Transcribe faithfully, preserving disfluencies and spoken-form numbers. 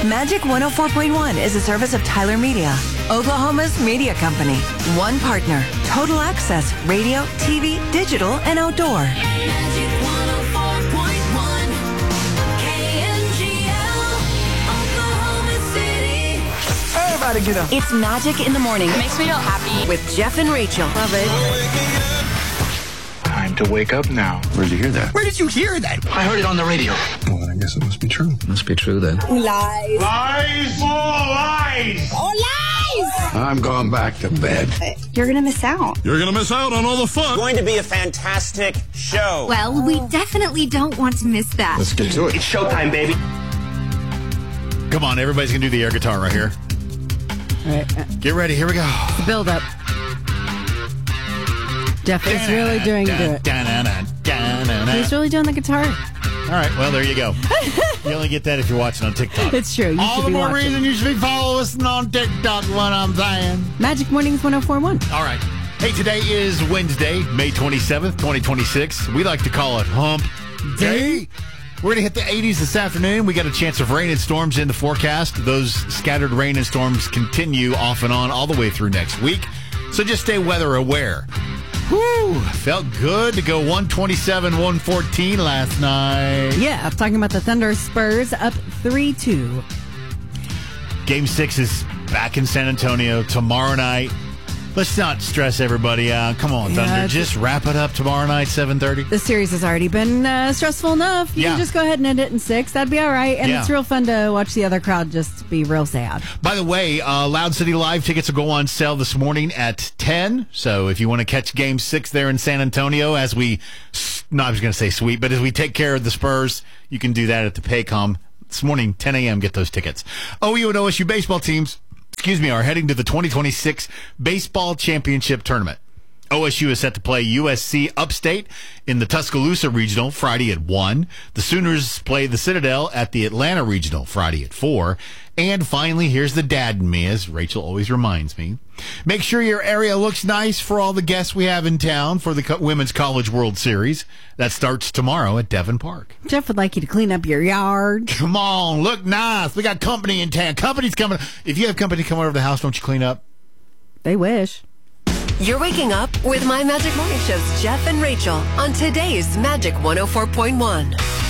Magic one oh four point one is a service of Tyler Media, Oklahoma's media company. One partner, total access, radio, T V, digital, and outdoor. Magic one oh four point one, K N G L, Oklahoma City. Everybody get up. It's Magic in the Morning. It makes me feel happy. With Jeff and Rachel. Love it. Time to wake up now. Where'd you hear that? Where did you hear that? I heard it on the radio. Well, then I guess it must be true. Must be true then. Lies. Lies! All lies! Oh, lies! I'm going back to bed. You're going to miss out. You're going to miss out on all the fun. Going to be a fantastic show. Well, we definitely don't want to miss that. Let's get to it. It's showtime, baby. Come on, everybody's going to do the air guitar right here. All right. Get ready. Here we go. The build up. Jeff is really doing it. He's really doing the guitar. All right, well, there you go. You only get that if you're watching on TikTok. It's true. You All should the be more watching. reason you should be following us on TikTok, what I'm saying. Magic Mornings one oh four point one. All right. Hey, today is Wednesday, May twenty-seventh, twenty twenty-six. We like to call it Hump Day. We're going to hit the eighties this afternoon. We got a chance of rain and storms in the forecast. Those scattered rain and storms continue off and on all the way through next week. So just stay weather aware. Whew, felt good to go one twenty-seven, one fourteen last night. Yeah, I'm talking about the Thunder Spurs up three two. Game six is back in San Antonio tomorrow night. Let's not stress everybody out. Come on, Yeah, Thunder. Just wrap it up tomorrow night, seven thirty. The series has already been uh, stressful enough. You Yeah. can just go ahead and end it in six. That'd be all right. And Yeah. it's real fun to watch the other crowd just be real sad. By the way, uh, Loud City Live tickets will go on sale this morning at ten. So if you want to catch Game six there in San Antonio as we, no, I was going to say sweet, but as we take care of the Spurs, you can do that at the Paycom. This morning, ten a.m., get those tickets. O U and O S U baseball teams, excuse me, are heading to the twenty twenty-six Baseball Championship Tournament. O S U is set to play U S C Upstate in the Tuscaloosa Regional Friday at one. The Sooners play the Citadel at the Atlanta Regional Friday at four. And finally, here's the dad in me, as Rachel always reminds me. Make sure your area looks nice for all the guests we have in town for the Co- Women's College World Series. That starts tomorrow at Devon Park. Jeff would like you to clean up your yard. Come on, look nice. We got company in town. Company's coming. If you have company come over to the house, don't you clean up? They wish. You're waking up with My Magic Morning Show's Jeff and Rachel on today's Magic one oh four point one.